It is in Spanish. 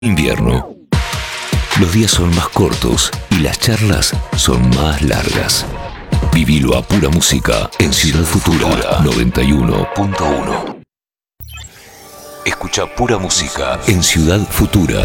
Invierno. Los días son más cortos y las charlas son más largas. Vivilo a pura música en Ciudad Futura 91.1. Escucha pura música en Ciudad Futura